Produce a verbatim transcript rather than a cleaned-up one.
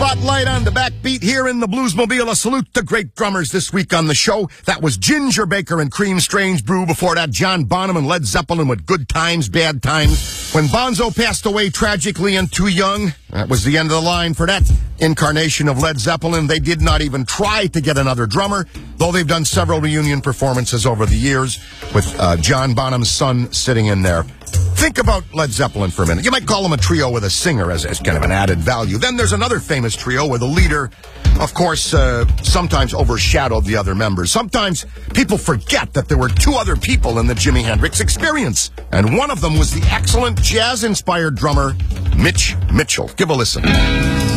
Spotlight on the backbeat here in the Bluesmobile. A salute to great drummers this week on the show. That was Ginger Baker and Cream Strange Brew. Before that, John Bonham and Led Zeppelin with Good Times, Bad Times. When Bonzo passed away tragically and too young, that was the end of the line for that incarnation of Led Zeppelin. They did not even try to get another drummer, though they've done several reunion performances over the years with uh, John Bonham's son sitting in there. Think about Led Zeppelin for a minute. You might call them a trio with a singer as, as kind of an added value. Then there's another famous trio where the leader, of course, uh, sometimes overshadowed the other members. Sometimes people forget that there were two other people in the Jimi Hendrix Experience, and one of them was the excellent jazz-inspired drummer Mitch Mitchell. Give a listen.